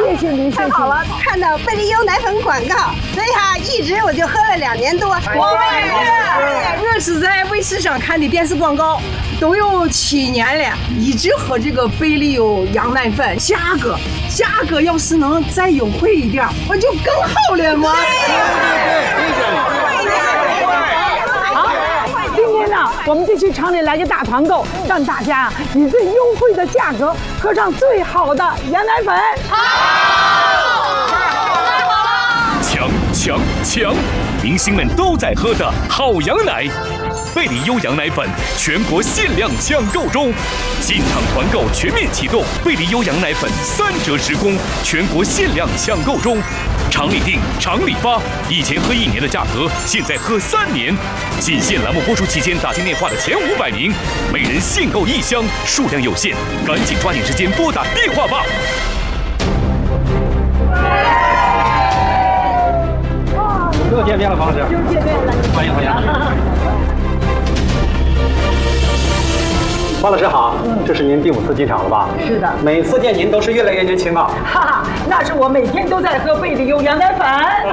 谢谢您， 太好了，看到贝利优奶粉广告，所以一直我就喝了2年多。 我是在卫视上看的电视广告，都有7年了，一直喝这个贝利优羊奶粉，价格要是能再优惠一点，我就更好了嘛。 今天呢，我们就去厂里来个大团购，让大家以最优惠的价格喝上最好的羊奶粉。 抢！明星们都在喝的好羊奶，贝利优羊奶粉全国限量抢购中，进场团购全面启动，贝利优羊奶粉3折时空，全国限量抢购中。厂里订，厂里发，以前喝1年的价格，现在喝3年。仅限栏目播出期间打进电话的前500名，每人限购1箱，数量有限，赶紧抓紧时间拨打电话吧。 又见面了，方老师。 又见面了， 欢迎。方老师好，这是您第5次进场了吧？ 是的， 每次见您都是越来越年轻啊。 哈哈，那是我每天都在喝贝利优羊奶粉。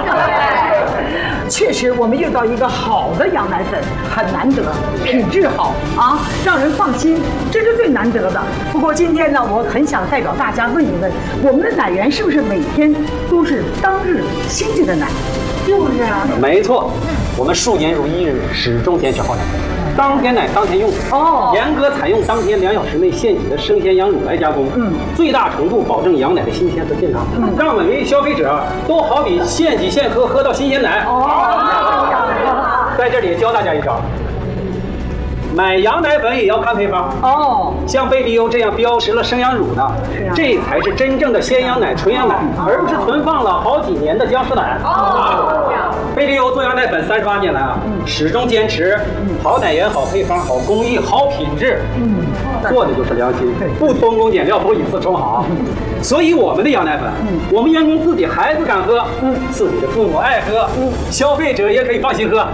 确实，我们遇到一个好的羊奶粉很难得，品质好啊，让人放心，这是最难得的。不过今天呢，我很想代表大家问一问，我们的奶源是不是每天都是当日新鲜的奶？就是啊， 没错，我们数年如一日，始终坚持好奶，当天奶当天用。严格采用当天2小时内现挤的生鲜羊乳来加工，最大程度保证羊奶的新鲜和健康，让每位消费者都好比现挤现喝，喝到新鲜奶。在这里教大家一招。买羊奶粉也要看配方像贝利优这样标识了生羊乳的，这才是真正的鲜羊奶、纯羊奶，而不是存放了好几年的僵尸奶。贝利优做羊奶粉38年来始终坚持好奶源、好配方、好工艺、好品质，做的就是良心，不偷工减料，不以次充好。所以我们的羊奶粉，我们员工自己孩子敢喝，自己的父母爱喝，消费者也可以放心喝。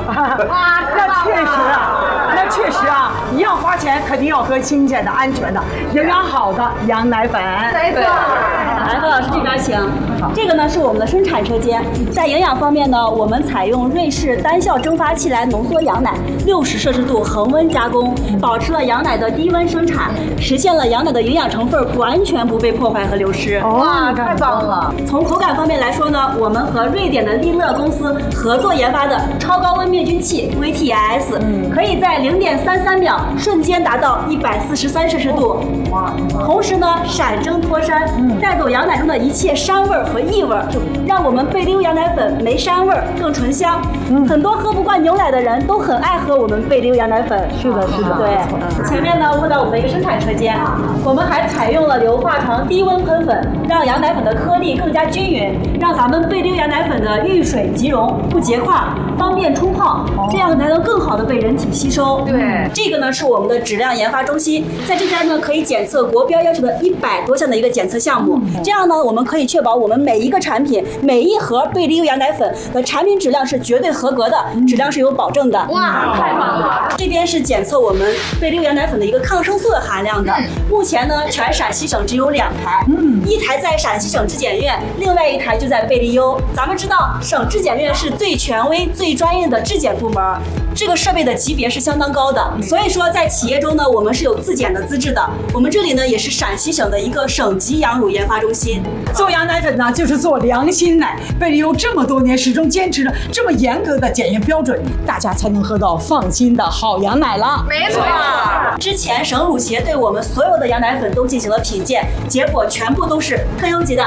那确实一样花钱，肯定要喝新鲜的、安全的、营养好的羊奶粉。 对，来，何老师这边请。这个呢是我们的生产车间，在营养方面呢，我们采用瑞士单效蒸发器来浓缩羊奶，60摄氏度恒温加工，保持了羊奶的低温生产，实现了羊奶的营养成分完全不被破坏和流失。 哇，太棒了！ 从口感方面来说呢，我们和瑞典的利乐公司合作研发的超高温灭菌器 VTS，可以在0.33秒瞬间达到143摄氏度，同时呢闪蒸脱膻，带走羊奶中的一切膻味和异味，让我们贝利优羊奶粉没膻味更醇香。很多喝不惯牛奶的人都很爱喝我们贝利优羊奶粉。 是的。 对，前面呢问到我们的一个生产车间，我们还采用了硫化床低温喷粉，让羊奶粉的颗粒更加均匀，让咱们贝利优羊奶粉的遇水即溶，不结块，方便冲泡，这样才能更好的被人体吸收。 对， 这个呢是我们的质量研发中心，在这边呢可以检测国标要求的100多项的一个检测项目，这样呢我们可以确保我们每一个产品、每一盒贝利优羊奶粉的产品质量是绝对合格的，质量是有保证的。 哇，太棒了！ 这边是检测我们贝利优羊奶粉的一个抗生素的含量的，目前呢全陕西省只有2台，一台在陕西省质检院，另外1台就在贝利优。咱们知道省质检院是最权威、最专业的质检部门，这个设备的级别是相当高的，所以说在企业中呢，我们是有自检的资质的。我们这里呢也是陕西省的一个省级羊乳研发中心。 做羊奶粉呢，就是做良心奶。贝利优这么多年始终坚持着这么严格的检验标准，大家才能喝到放心的好羊奶了。 没错。 之前省乳协对我们所有的羊奶粉都进行了品鉴，结果全部都是特优级的。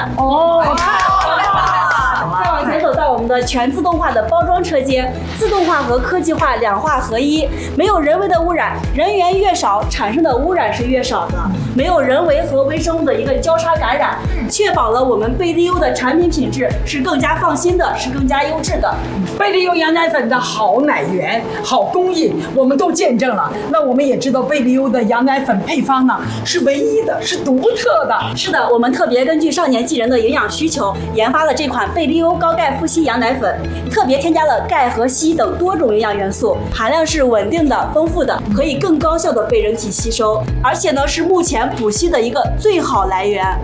再往前走到我们的全自动化的包装车间，自动化和科技化2化合一，没有人为的污染，人员越少，产生的污染是越少的，没有人为和微生物的一个交叉感染，确保了我们贝利优的产品品质是更加放心的，是更加优质的。 贝利优羊奶粉的好奶源、好工艺，我们都见证了。那我们也知道贝利优的羊奶粉配方呢是唯一的，是独特的。 是的，我们特别根据少年纪人的营养需求，研发了这款贝利优高钙富硒羊奶粉，特别添加了钙和硒等多种营养元素，含量是稳定的、丰富的，可以更高效的被人体吸收，而且呢是目前补硒的一个最好来源。